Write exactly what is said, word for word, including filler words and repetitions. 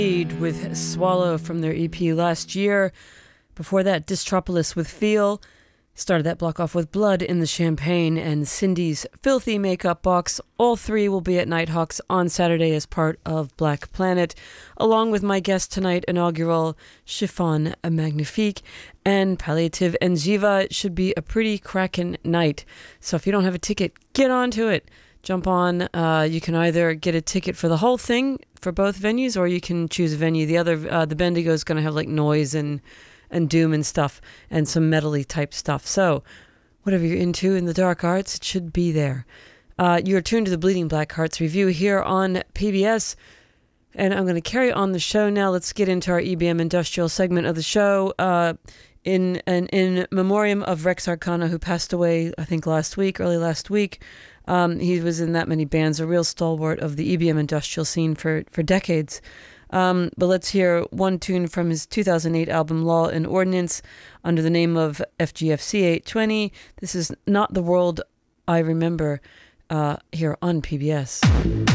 With Swallow from their E P last year. Before that, Distropolis with Feel. Started that block off with Blood in the Champagne and Cindy's Filthy Makeup Box. All three will be at Nighthawks on Saturday as part of Black Planet, along with my guest tonight, inaugural Chiffon Magnifique and Palliative and Jiva. It should be a pretty crackin' night. So if you don't have a ticket, get onto it. Jump on. Uh, you can either get a ticket for the whole thing for both venues, or you can choose a venue. The other, uh, the Bendigo is going to have like noise and and doom and stuff, and some metal-y type stuff. So, whatever you're into in the dark arts, it should be there. Uh, you're tuned to the Bleeding Black Hearts review here on P B S, and I'm going to carry on the show now. Let's get into our E B M industrial segment of the show. Uh, in an in memoriam of Rex Arcana, who passed away, I think last week, early last week. Um, he was in that many bands, a real stalwart of the E B M industrial scene for, for decades. Um, but let's hear one tune from his two thousand eight album Law and Ordinance under the name of F G F C eight twenty. This is Not the World I Remember uh, here on P B S.